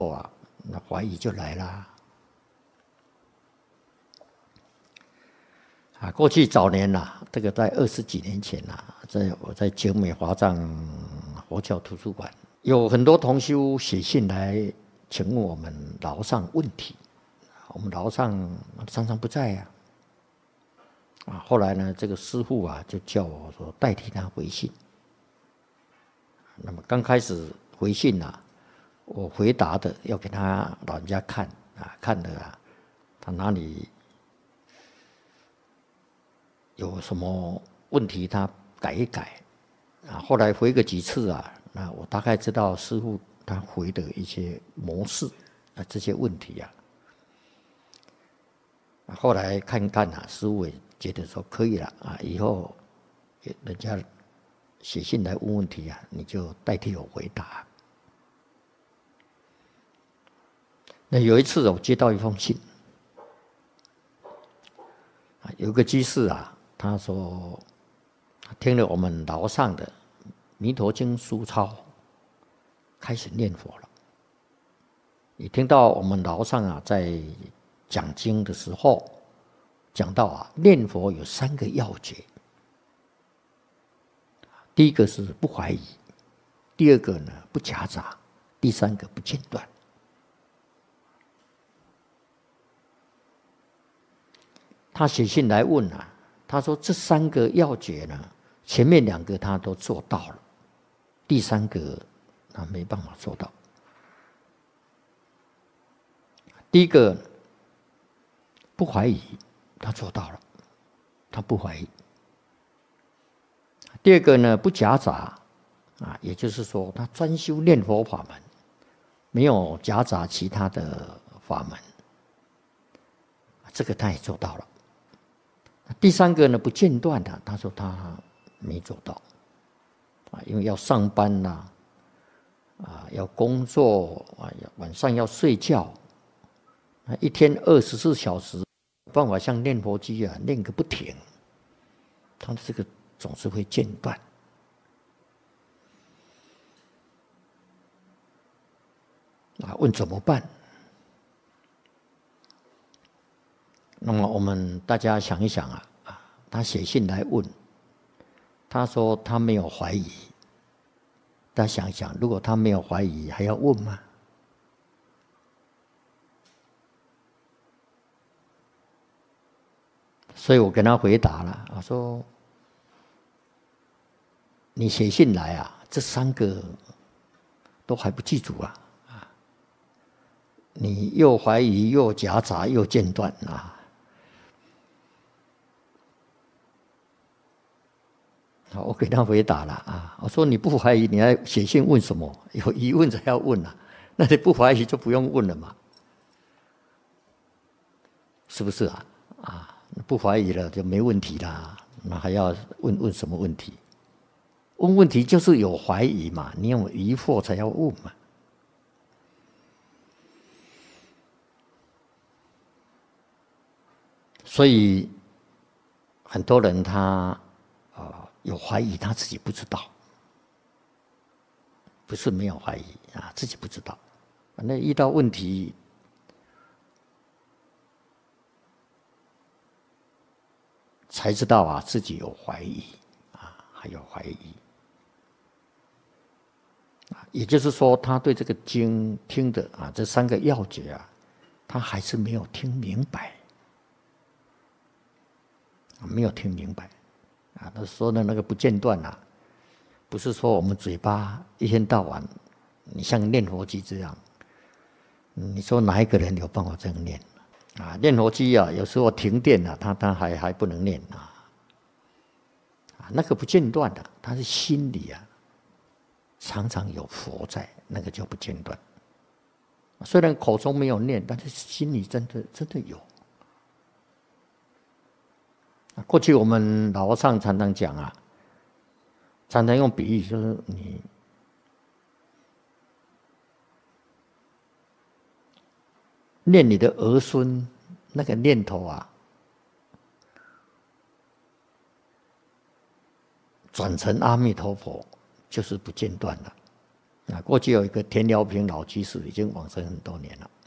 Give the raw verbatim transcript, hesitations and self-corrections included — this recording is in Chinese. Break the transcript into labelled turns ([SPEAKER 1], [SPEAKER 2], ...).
[SPEAKER 1] 啊，那怀疑就来啦。啊，过去早年呐、啊，这个在二十几年前呐、啊，在我在景美华藏佛教图书馆，有很多同修写信来请问我们老上问题，我们老上常常不在呀、啊。啊，后来呢，这个师父啊就叫我说代替他回信。那么刚开始回信呐、啊，我回答的要给他老人家看啊，看的啊，他哪里有什么问题，他改一改啊。后来回个几次啊，那我大概知道师父他回的一些模式啊，这些问题啊。后来看看啊，师父也觉得说可以了啊，以后人家写信来问问题啊，你就代替我回答。那有一次我接到一封信，啊，有个居士啊，他说听了我们老上的《弥陀经》书抄，开始念佛了。你听到我们老上啊在讲经的时候，讲到啊念佛有三个要诀，第一个是不怀疑，第二个呢不夹杂，第三个不间断。他写信来问啊，他说这三个要诀呢，前面两个他都做到了，第三个他没办法做到。第一个不怀疑，他做到了，他不怀疑。第二个呢不夹杂啊，也就是说他专修念佛法门，没有夹杂其他的法门，这个他也做到了。第三个呢不间断的，他说他没做到啊，因为要上班啦、啊，啊要工作啊，晚上要睡觉，一天二十四小时，没办法像念佛机啊念个不停，他这个总是会间断。啊，问怎么办？那么我们大家想一想啊，啊，他写信来问，他说他没有怀疑，大家想一想，如果他没有怀疑，还要问吗？所以我跟他回答了，我说你写信来啊，这三个都还不记住啊，啊，你又怀疑又夹杂又间断啊。好，我给他回答了啊，我说你不怀疑，你还写信问什么？有疑问才要问啊，那你不怀疑就不用问了嘛，是不是啊？啊，不怀疑了就没问题啦，那还要问问什么问题？问问题就是有怀疑嘛，你有疑惑才要问嘛。所以很多人他呃有怀疑，他自己不知道，不是没有怀疑啊，自己不知道。那遇到问题，才知道啊自己有怀疑啊，还有怀疑。也就是说，他对这个经听的啊，这三个要诀啊，他还是没有听明白，没有听明白啊。他说的那个不间断啊，不是说我们嘴巴一天到晚，你像念佛机这样，你说哪一个人有办法这样念啊？念佛机啊，有时候停电了、啊，他他还还不能念啊，啊，那个不间断的，他是心里啊。常常有佛在，那个就不间断。虽然口中没有念，但是心里真的真的有。过去我们老和尚常常讲啊，常常用比喻，就是你念你的儿孙那个念头啊，转成阿弥陀佛。就是不间断了啊，过去有一个田寮平老居士，已经往生很多年了。